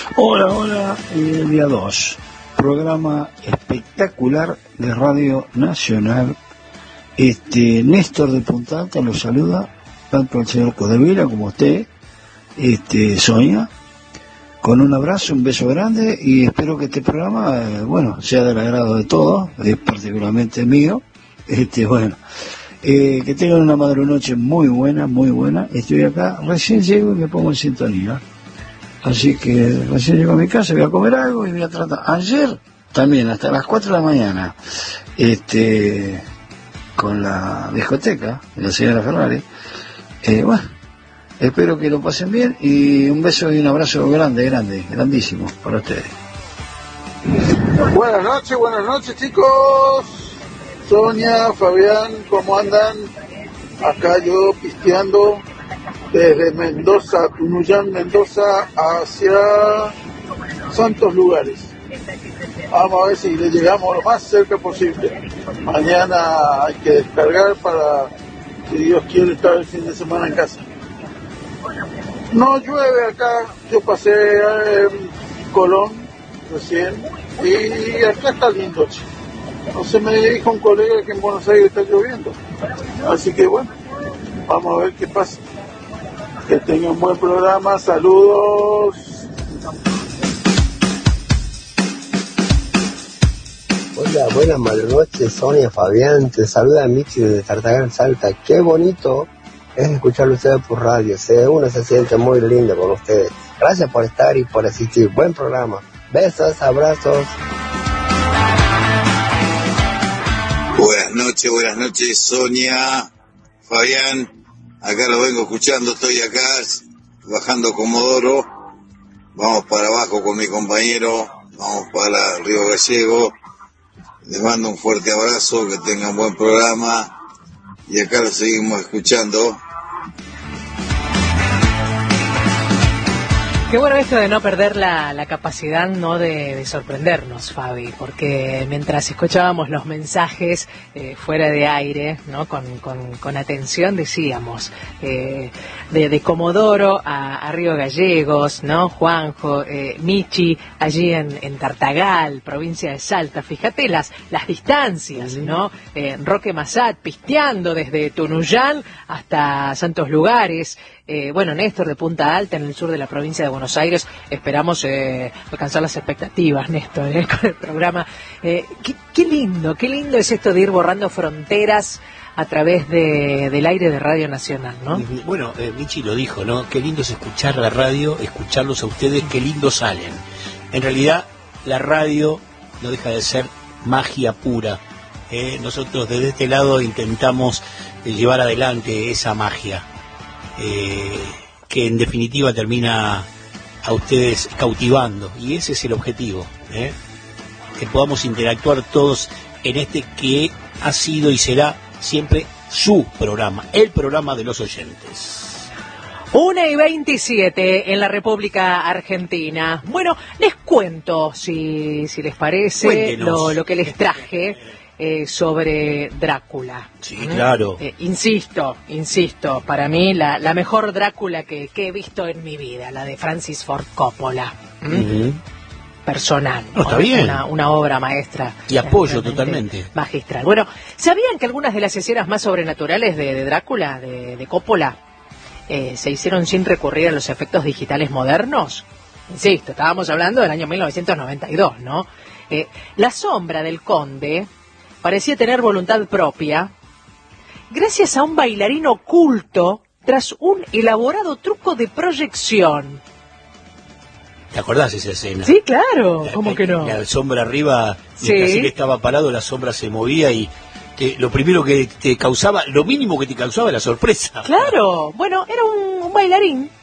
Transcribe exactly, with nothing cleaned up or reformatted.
Hola, hola, el día dos, programa espectacular de Radio Nacional. Este, Néstor de Punta Alta lo saluda, tanto el señor Codevila como usted, este, Sonia, con un abrazo, un beso grande, y espero que este programa, eh, bueno, sea del agrado de todos, es particularmente mío, este, bueno, eh, que tengan una madrunoche muy buena, muy buena. Estoy acá, recién llego y me pongo en sintonía. Así que recién llego a mi casa, voy a comer algo y voy a tratar. Ayer también, hasta las cuatro de la mañana, este, con la discoteca, la señora Ferrari. Eh, bueno, espero que lo pasen bien y un beso y un abrazo grande, grande, grandísimo para ustedes. Buenas noches, buenas noches, chicos. Sonia, Fabián, ¿cómo andan? Acá yo pisteando desde Mendoza, Tunuyán, Mendoza, hacia Santos Lugares. Vamos a ver si le llegamos lo más cerca posible. Mañana hay que descargar para, si Dios quiere, estar el fin de semana en casa. No llueve acá, yo pasé en Colón recién y acá está lindo, chico. Entonces me dijo un colega que en Buenos Aires está lloviendo. Así que bueno, vamos a ver qué pasa. Que tengan un buen programa, saludos. Hola, buenas madrunoches, Sonia, Fabián, te saluda Michi de Tartagal, Salta. Qué bonito es escucharlo ustedes por radio, se, uno se siente muy lindo con ustedes. Gracias por estar y por asistir, buen programa. Besos, abrazos. Buenas noches, buenas noches, Sonia, Fabián. Acá lo vengo escuchando, estoy acá bajando Comodoro, vamos para abajo con mi compañero, vamos para Río Gallego, les mando un fuerte abrazo, que tengan buen programa y acá lo seguimos escuchando. Qué bueno esto de no perder la, la capacidad, ¿no?, de, de sorprendernos, Fabi, porque mientras escuchábamos los mensajes eh, fuera de aire, ¿no?, con, con, con atención, decíamos, eh, de, de Comodoro a, a Río Gallegos, ¿no?, Juanjo, eh, Michi, allí en, en Tartagal, provincia de Salta, fíjate las, las distancias, ¿no?, eh, Roque Massat, pisteando desde Tunuyán hasta Santos Lugares. Eh, bueno, Néstor de Punta Alta, en el sur de la provincia de Buenos Aires. Esperamos eh, alcanzar las expectativas, Néstor, eh, con el programa. Eh, qué, qué lindo, qué lindo es esto de ir borrando fronteras a través de, del aire de Radio Nacional, ¿no? Bueno, eh, Michi lo dijo, ¿no? Qué lindo es escuchar la radio, escucharlos a ustedes, qué lindo salen. En realidad, la radio no deja de ser magia pura. Eh, nosotros desde este lado intentamos eh, llevar adelante esa magia. Eh, que en definitiva termina a ustedes cautivando, y ese es el objetivo, ¿eh? Que podamos interactuar todos en este que ha sido y será siempre su programa, el programa de los oyentes. Una y veintisiete en la República Argentina. Bueno, les cuento, si, si les parece, lo, lo que les traje Eh, sobre Drácula. Sí, ¿Mm? Claro. Eh, insisto, insisto, para mí la, la mejor Drácula que, que he visto en mi vida, la de Francis Ford Coppola. ¿Mm? Uh-huh. Personal. No, está bien. Una, una obra maestra. Y apoyo totalmente. Magistral. Bueno, ¿sabían que algunas de las escenas más sobrenaturales de, de Drácula, de, de Coppola, eh, se hicieron sin recurrir a los efectos digitales modernos? Insisto, estábamos hablando del año mil novecientos noventa y dos, ¿no? Eh, la sombra del conde parecía tener voluntad propia, gracias a un bailarín oculto tras un elaborado truco de proyección. ¿Te acordás de esa escena? Sí, claro, la, ¿cómo la, que no? La sombra arriba, mientras sí. él estaba parado, la sombra se movía y te, lo primero que te causaba, lo mínimo que te causaba, la sorpresa. Claro, bueno, era un, un bailarín